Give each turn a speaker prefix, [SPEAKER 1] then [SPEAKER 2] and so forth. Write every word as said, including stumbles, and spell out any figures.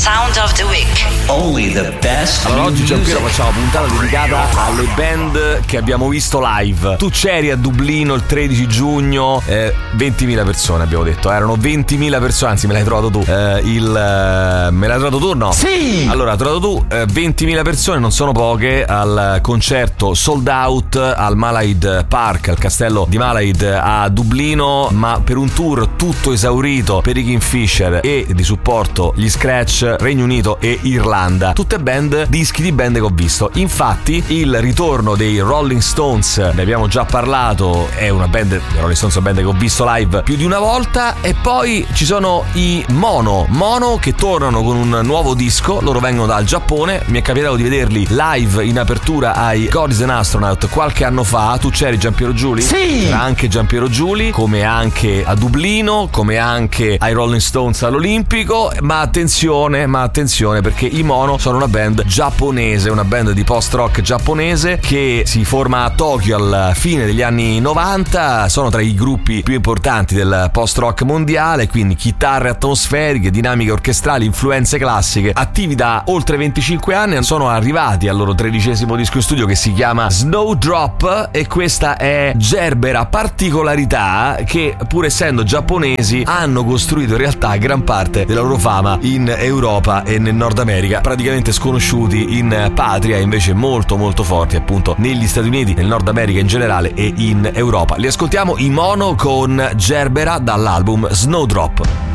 [SPEAKER 1] Sound of the Week.
[SPEAKER 2] Only the best.
[SPEAKER 3] Allora oggi Giampiero facciamo puntata dedicata alle band che abbiamo visto live. Tu c'eri a Dublino il tredici giugno, eh, ventimila persone abbiamo detto, erano ventimila persone, anzi me l'hai trovato tu. Eh, il eh, me l'hai trovato tu? No.
[SPEAKER 2] Sì.
[SPEAKER 3] Allora, trovato tu, eh, ventimila persone non sono poche al concerto sold out al Malahide Park, al castello di Malahide a Dublino, ma per un tour tutto esaurito per i Kingfisher e di supporto gli Scratch, Regno Unito e Irlanda. Tutte band, dischi di band che ho visto. Infatti il ritorno dei Rolling Stones, ne abbiamo già parlato, è una band, i Rolling Stones è una band che ho visto live più di una volta. E poi ci sono i Mono Mono che tornano con un nuovo disco. Loro vengono dal Giappone, mi è capitato di vederli live in apertura ai God is an Astronaut qualche anno fa. Tu c'eri, Giampiero Giuli?
[SPEAKER 2] Sì.
[SPEAKER 3] Era anche Giampiero Giuli, come anche a Dublino, come anche ai Rolling Stones all'Olimpico. Ma attenzione, ma attenzione perché i Mono sono una band giapponese, una band di post-rock giapponese che si forma a Tokyo alla fine degli anni novanta. Sono tra i gruppi più importanti del post-rock mondiale, quindi chitarre atmosferiche, dinamiche orchestrali, influenze classiche. Attivi da oltre venticinque anni, sono arrivati al loro tredicesimo disco in studio che si chiama Snowdrop, e questa è Gerbera, particolarità che pur essendo giapponesi hanno costruito in realtà gran parte della loro fama in Europa e nel Nord America, praticamente sconosciuti in patria, invece molto molto forti appunto negli Stati Uniti, nel Nord America in generale e in Europa. Li ascoltiamo i Mono con Gerbera dall'album Snowdrop.